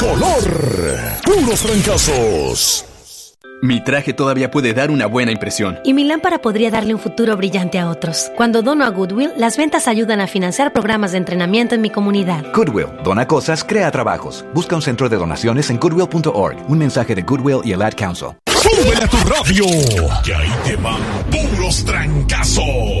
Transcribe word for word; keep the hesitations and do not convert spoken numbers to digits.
color. Puros trancazos. Mi traje todavía puede dar una buena impresión. Y mi lámpara podría darle un futuro brillante a otros. Cuando dono a Goodwill, las ventas ayudan a financiar programas de entrenamiento en mi comunidad. Goodwill. Dona cosas, crea trabajos. Busca un centro de donaciones en goodwill punto org. Un mensaje de Goodwill y el Ad Council. ¡Súbele a tu radio! Que ahí te van puros trancazos.